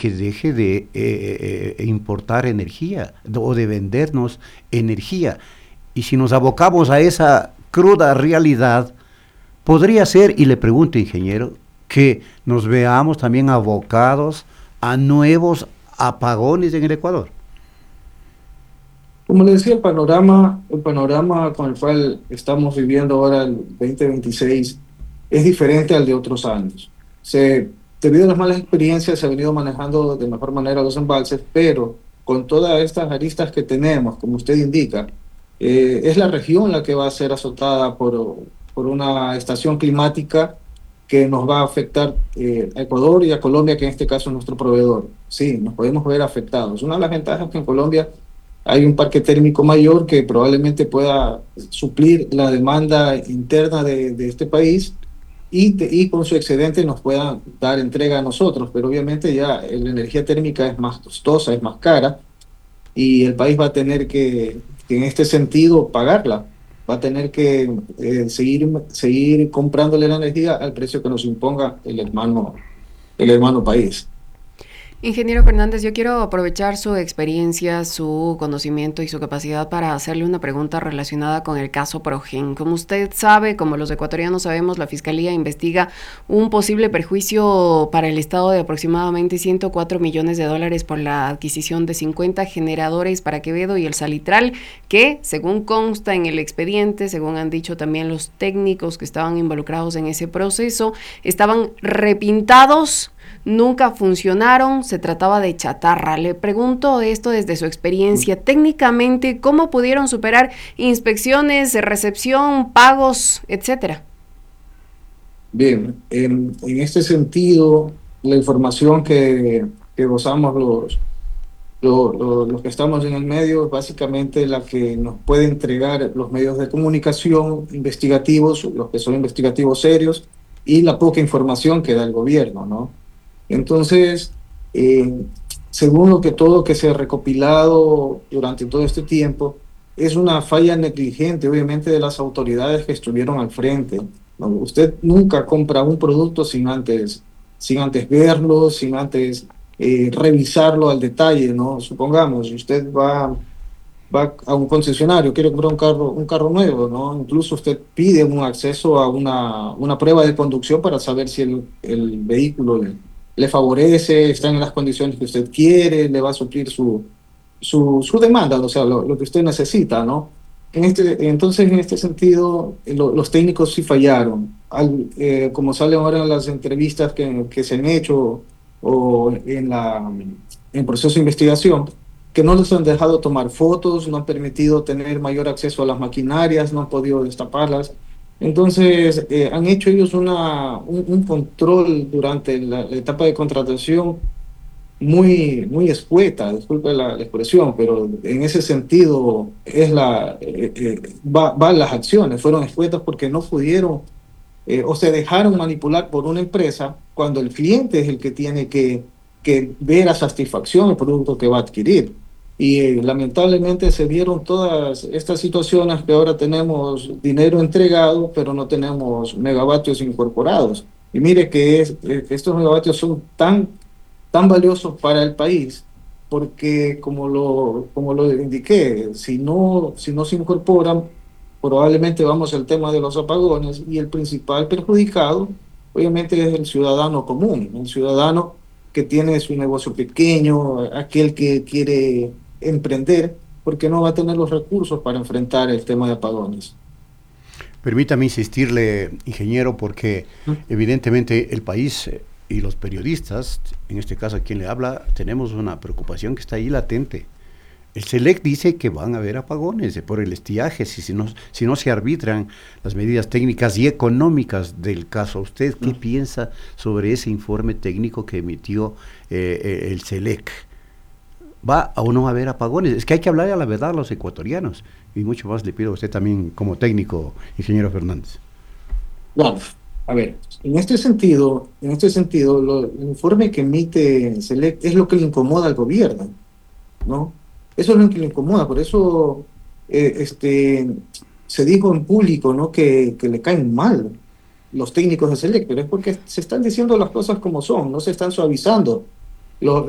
que deje de importar energía o de vendernos energía. Y si nos abocamos a esa cruda realidad, podría ser, y le pregunto, ingeniero, que nos veamos también abocados a nuevos apagones en el Ecuador. Como le decía, el panorama con el cual estamos viviendo ahora, el 2026, es diferente al de otros años. Debido a las malas experiencias, se ha venido manejando de mejor manera los embalses, pero con todas estas aristas que tenemos, como usted indica, es la región la que va a ser azotada por una estación climática que nos va a afectar a Ecuador y a Colombia, que en este caso es nuestro proveedor. Sí, nos podemos ver afectados. Una de las ventajas es que en Colombia hay un parque térmico mayor que probablemente pueda suplir la demanda interna de este país y con su excedente nos pueda dar entrega a nosotros, pero obviamente ya la energía térmica es más costosa, es más cara y el país va a tener que en este sentido pagarla, va a tener que seguir comprándole la energía al precio que nos imponga el hermano país. Ingeniero Fernández, yo quiero aprovechar su experiencia, su conocimiento y su capacidad para hacerle una pregunta relacionada con el caso Progen. Como usted sabe, como los ecuatorianos sabemos, la Fiscalía investiga un posible perjuicio para el Estado de aproximadamente $104 millones por la adquisición de 50 generadores para Quevedo y el Salitral, que, según consta en el expediente, según han dicho también los técnicos que estaban involucrados en ese proceso, estaban repintados. Nunca funcionaron, se trataba de chatarra. Le pregunto esto desde su experiencia. Técnicamente, ¿cómo pudieron superar inspecciones, recepción, pagos, etcétera? Bien, en este sentido, la información que gozamos los que estamos en el medio es básicamente la que nos puede entregar los medios de comunicación investigativos, los que son investigativos serios, y la poca información que da el gobierno, ¿no? Entonces, eh, según todo lo que se ha recopilado durante todo este tiempo, es una falla negligente, obviamente, de las autoridades que estuvieron al frente, ¿no? Usted nunca compra un producto sin antes verlo, sin antes revisarlo al detalle, ¿no? Supongamos, si usted va a un concesionario, quiere comprar un carro nuevo, ¿no? Incluso usted pide un acceso a una prueba de conducción para saber si el vehículo le favorece, está en las condiciones que usted quiere, le va a suplir su demanda, o sea, lo que usted necesita, ¿no? Entonces, en este sentido, los técnicos sí fallaron. Como salen ahora en las entrevistas que se han hecho o en proceso de investigación, que no les han dejado tomar fotos, no han permitido tener mayor acceso a las maquinarias, no han podido destaparlas. Entonces, han hecho ellos un control durante la etapa de contratación muy, muy escueta, disculpe la expresión, pero en ese sentido van las acciones, fueron escuetas porque no pudieron o se dejaron manipular por una empresa cuando el cliente es el que tiene que ver a satisfacción el producto que va a adquirir. Y lamentablemente se vieron todas estas situaciones que ahora tenemos dinero entregado, pero no tenemos megavatios incorporados. Y mire que estos megavatios son tan valiosos para el país, porque como lo indiqué, si no se incorporan, probablemente vamos al tema de los apagones y el principal perjudicado, obviamente, es el ciudadano común, el ciudadano que tiene su negocio pequeño, aquel que quiere emprender, porque no va a tener los recursos para enfrentar el tema de apagones. Permítame insistirle, ingeniero, porque evidentemente el país y los periodistas, en este caso a quien le habla, tenemos una preocupación que está ahí latente. El SELEC dice que van a haber apagones por el estiaje, si no se arbitran las medidas técnicas y económicas del caso. ¿Usted qué piensa sobre ese informe técnico que emitió el SELEC? ¿Va o no a haber apagones? Es que hay que hablar a la verdad a los ecuatorianos. Y mucho más le pido a usted también como técnico, ingeniero Fernández. Claro, a ver, en este sentido, el informe que emite SELEC es lo que le incomoda al gobierno, ¿no? Eso es lo que le incomoda, por eso se dijo en público, ¿no? Que le caen mal los técnicos de SELEC, pero es porque se están diciendo las cosas como son, no se están suavizando.